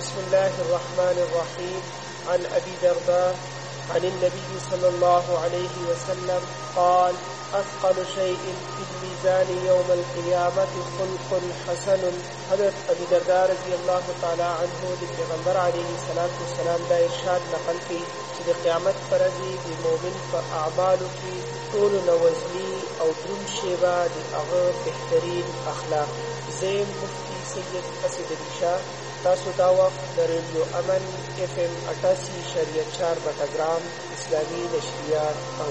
بسم الله الرحمن الرحيم. عن أبي درداء عن النبي صلى الله عليه وسلم قال: أثقل شيء في الميزان يوم القيامة خلق حسن. حضرت ابی درداء رضی اللہ تعالی عنہ د پیغمبر علیه الصلاۃ والسلام دا ارشاد نقل کړي چې د قیامت پر ورځ د مؤمن په اعمالو کې ټولو نه وزني او دروند شی به د هغه بهترین اخلاق. زه مفتی سید اسد علي شاه، تاسو دا وخت د ریډیو امن FM 88.4 بټګرام اسلامي نشریات